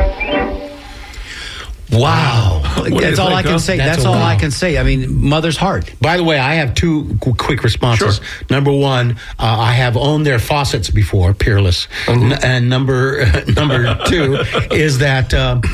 Wow. That's all I can say. That's all I can say. I mean, mother's heart. By the way, I have two quick responses. Sure. Number one, I have owned their faucets before, Peerless. And number two is that,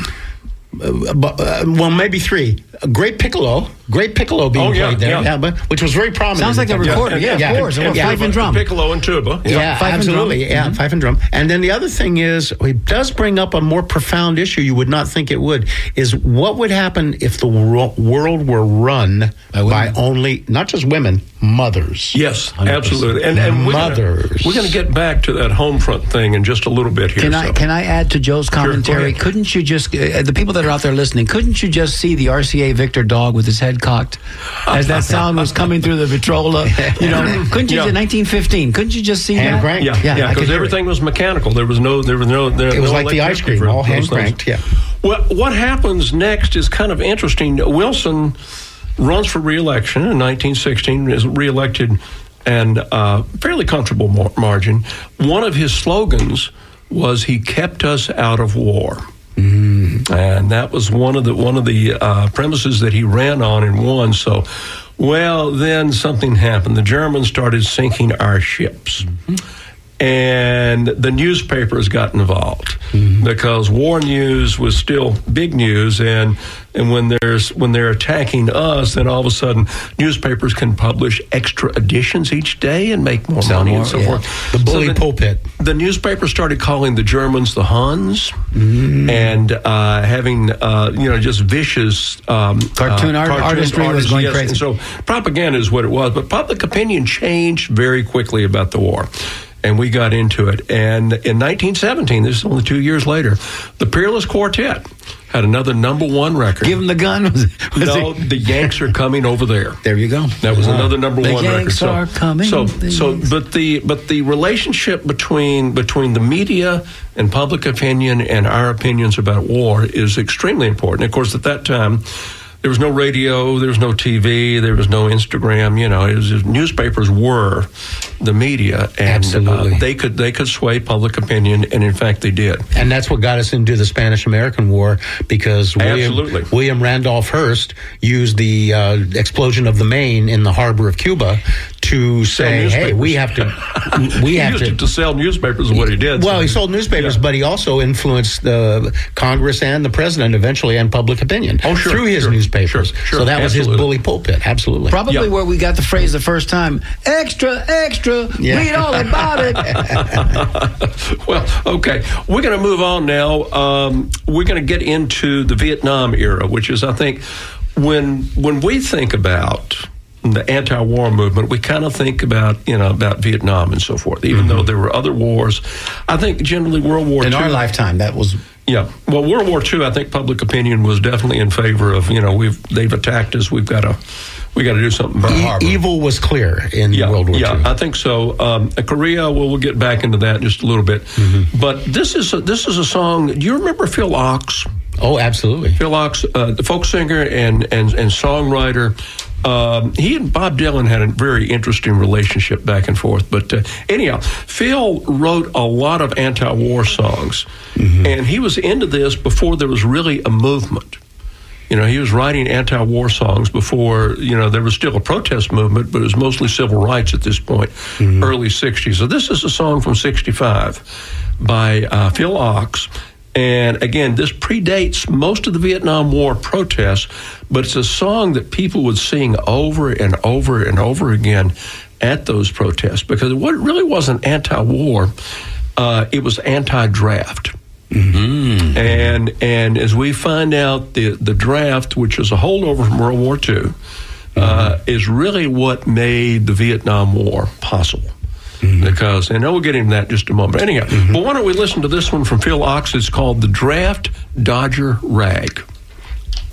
well, maybe three. Great piccolo being played there, but, which was very prominent. Sounds like a recorder, of course. Fife and drum. Piccolo and tuba. Yeah, fife absolutely. And drum. Yeah, fife and drum. And then the other thing is, it does bring up a more profound issue you would not think it would, is what would happen if the world were run by only, not just women, mothers. Yes, 100%. Absolutely. And mothers. We're going to get back to that home front thing in just a little bit here. Can I add to Joe's commentary? Sure, couldn't you just, the people that are out there listening, couldn't you just see the RCA Victor dog with his head cocked as that sound was coming through the Vitrola? You know, couldn't you, 1915, couldn't you just see hand that? cranked. Yeah, because everything was mechanical. There was no. It was like the ice cream, all hand cranked. Yeah. Well, what happens next is kind of interesting. Wilson runs for re-election in 1916, is re-elected, and fairly comfortable margin. One of his slogans was, "He kept us out of war." And that was one of the premises that he ran on and won. So, well, then something happened. The Germans started sinking our ships. And the newspapers got involved because war news was still big news, and when they're attacking us, then all of a sudden newspapers can publish extra editions each day and make more money and so forth. The bully pulpit. The newspaper started calling the Germans the Huns, and having just vicious cartoon artistry was going crazy. And so propaganda is what it was, but public opinion changed very quickly about the war. And we got into it. And in 1917, this is only 2 years later, the Peerless Quartet had another #1 record. Give him the gun. No, the Yanks are coming over there. There you go. That was another #1 record. The Yanks are coming. But the relationship between the media and public opinion and our opinions about war is extremely important. Of course, at that time, there was no radio, there was no TV, there was no Instagram. Newspapers were the media, and they could sway public opinion, and in fact they did. And that's what got us into the Spanish-American War, because William Randolph Hearst used the explosion of the Maine in the harbor of Cuba to say, "Hey, we have to." He used it to sell newspapers. Is what he did. Well, he sold newspapers, but he also influenced the Congress and the president eventually, and public opinion through his newspapers. Sure. So that was his bully pulpit. Absolutely. Probably where we got the phrase the first time. Extra, extra. Read all about it. Well, okay. We're going to move on now. We're going to get into the Vietnam era, which is, I think, when we think about the anti-war movement, we kind of think about Vietnam and so forth, even though there were other wars. I think generally World War II. In our lifetime, that was... Yeah. Well, World War II, I think public opinion was definitely in favor of, they've attacked us, we got to do something about Harbor. Evil was clear in World War II. Yeah, I think so. Korea, we'll get back into that in just a little bit. But this is a song. Do you remember Phil Ochs? Oh, absolutely. Phil Ochs, the folk singer and songwriter. He and Bob Dylan had a very interesting relationship back and forth. But anyhow, Phil wrote a lot of anti-war songs, and he was into this before there was really a movement. He was writing anti-war songs before, there was still a protest movement, but it was mostly civil rights at this point, early 60s. So this is a song from 65 by Phil Ochs. And again, this predates most of the Vietnam War protests, but it's a song that people would sing over and over and over again at those protests, because it really wasn't anti-war, it was anti-draft. And as we find out, the draft, which is a holdover from World War II, is really what made the Vietnam War possible. Because, and we'll get into that in just a moment. Anyhow, but why don't we listen to this one from Phil Ochs? It's called The Draft Dodger Rag.